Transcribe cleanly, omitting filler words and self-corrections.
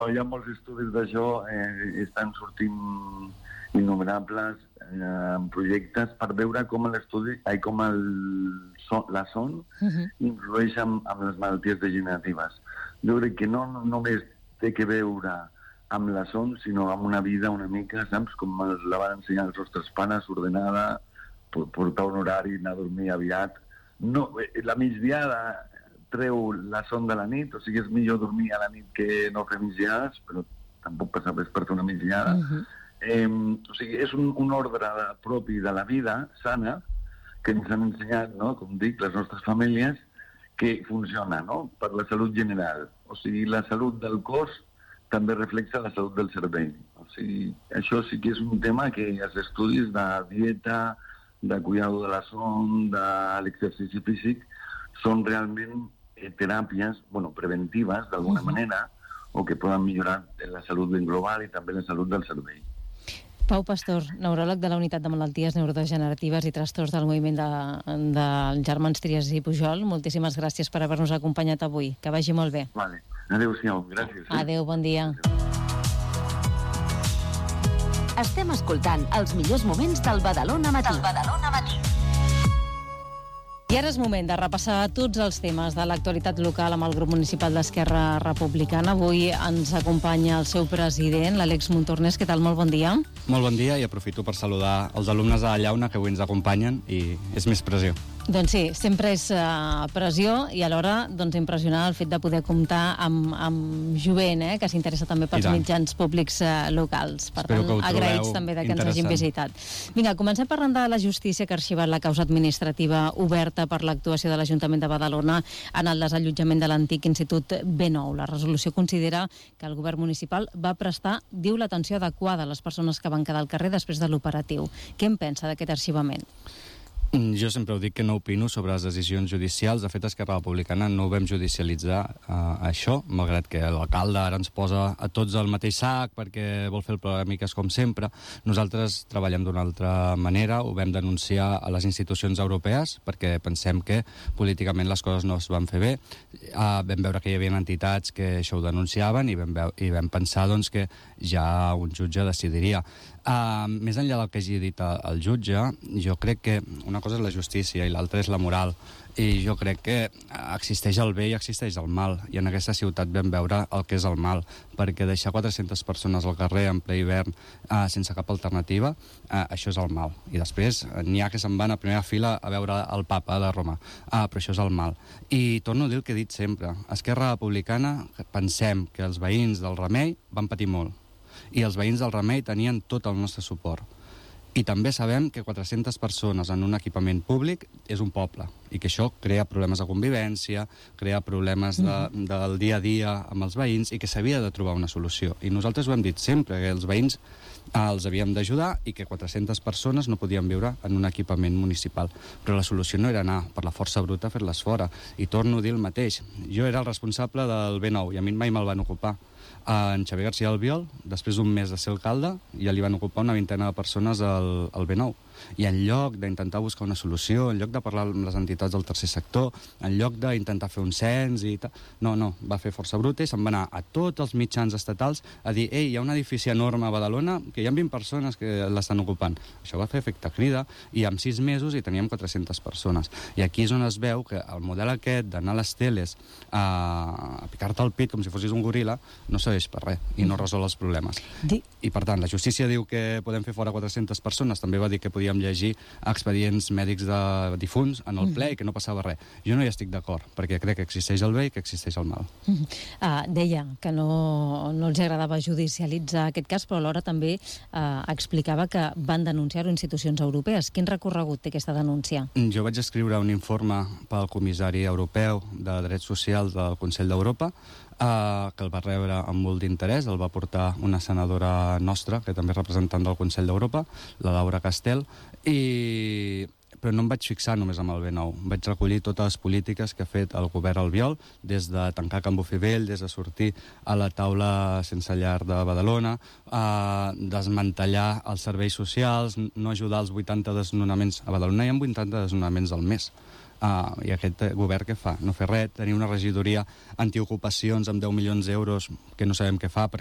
Hi ha molts estudis d'això, estan sortint innumerables projectes per veure com l'estudi, la son influeix amb les malalties degeneratives. Jo crec que no només té que veure amb la son, sinó amb una vida una mica, saps, com la van ensenyar els nostres pares, ordenada, portar un horari, anar a dormir aviat. No, la migdiada treu la son de la nit, o sigui, és millor dormir a la nit que no fer migdiades, però tampoc passa res per fer una migdiada. O sigui, és un ordre propi de la vida sana que ens han ensenyat, no?, com dic, les nostres famílies, que funciona, no?, per la salut general. O sigui, la salut del cos també reflexa la salut del cervell. O sigui, això sí que és un tema que els estudis de dieta, de cuidado de la son, de l'exercici físic, són realment teràpies, preventives, d'alguna manera, o que poden millorar la salut ben global i també la salut del cervell. Pau Pastor, neuròleg de la Unitat de Malalties Neurodegeneratives i Trastorns del Moviment del Germans Trias i Pujol, moltíssimes gràcies per haver-nos acompanyat avui. Que vagi molt bé. Vale. Adéu-siau, gràcies. Adéu, bon dia. Estem escoltant els millors moments del Badalona Matí. I ara és moment de repassar tots els temes de l'actualitat local amb el grup municipal d'Esquerra Republicana. Avui ens acompanya el seu president, l'Àlex Montornès. Què tal? Molt bon dia. Molt bon dia i aprofito per saludar els alumnes de la Llauna que avui ens acompanyen i és més pressió. Doncs sí, sempre és pressió i alhora impressionar el fet de poder comptar amb jovent, que s'interessa també pels mitjans públics locals. Per tant, agraïts també que ens hagin visitat. Vinga, comencem parlant de la justícia que ha arxivat la causa administrativa oberta per l'actuació de l'Ajuntament de Badalona en el desallotjament de l'antic Institut B9. La resolució considera que el govern municipal va prestar, diu, l'atenció adequada a les persones que van quedar al carrer després de l'operatiu. Què en pensa d'aquest arxivament? Jo sempre ho dic que no opino sobre les decisions judicials. De fet, Esquerra Republicana no ho vam judicialitzar això, malgrat que l'alcalde ara ens posa a tots al mateix sac perquè vol fer el ploramiques com sempre. Nosaltres treballem d'una altra manera, ho vam denunciar a les institucions europees perquè pensem que políticament les coses no es van fer bé. Vam veure que hi havia entitats que això ho denunciaven i vam pensar que ja un jutge decidiria. Més enllà del que hagi dit el jutge, jo crec que una cosa és la justícia i l'altra és la moral, i jo crec que existeix el bé i existeix el mal, i en aquesta ciutat vam veure el que és el mal, perquè deixar 400 persones al carrer en ple hivern sense cap alternativa, això és el mal. I després n'hi ha que se'n van a primera fila a veure el papa de Roma, però això és el mal. I torno a dir el que he dit sempre, Esquerra Republicana pensem que els veïns del Remei van patir molt, i els veïns del Remei tenien tot el nostre suport. I també sabem que 400 persones en un equipament públic és un poble, i que això crea problemes de convivència, crea problemes del dia a dia amb els veïns, i que s'havia de trobar una solució. I nosaltres ho hem dit sempre, que els veïns els havíem d'ajudar i que 400 persones no podien viure en un equipament municipal. Però la solució no era anar per la força bruta a fer-les fora. I torno a dir el mateix. Jo era el responsable del B9 i a mi mai me'l van ocupar. En Xavier García Albiol, després d'un mes de ser alcalde, ja li van ocupar una vintena de persones al B9. I en lloc d'intentar buscar una solució, en lloc de parlar amb les entitats del tercer sector, en lloc d'intentar fer un cens i tal, no, va fer força bruta i se'n va anar a tots els mitjans estatals a dir, hi ha un edifici enorme a Badalona que hi ha 20 persones que l'estan ocupant. Això va fer efecte crida i en 6 mesos hi teníem 400 persones. I aquí és on es veu que el model aquest d'anar a les teles a picar-te al pit com si fossis un goril·la no serveix per res i no resol els problemes. I per tant, la justícia diu que podem fer fora 400 persones, també va dir que podíem llegir expedients mèdics de difunts en el ple i que no passava res. Jo no hi estic d'acord, perquè crec que existeix el bé i que existeix el mal. Deia que no els agradava judicialitzar aquest cas, però alhora també explicava que van denunciar-ho institucions europees. Quin recorregut té aquesta denúncia? Jo vaig escriure un informe pel comissari europeu de Drets Socials del Consell d'Europa, que el va rebre amb molt d'interès, el va portar una senadora nostra, que també és representant del Consell d'Europa, la Laura Castel, però no em vaig fixar només amb el B9. Vaig recollir totes les polítiques que ha fet el govern Albiol, des de tancar Can Bofivell, des de sortir a la taula sense llar de Badalona, desmantellar els serveis socials, no ajudar als 80 desnonaments. A Badalona hi ha 80 desnonaments al mes. I aquest govern què fa? No fer res, tenir una regidoria antiocupacions amb 10 milions d'euros que no sabem què fa,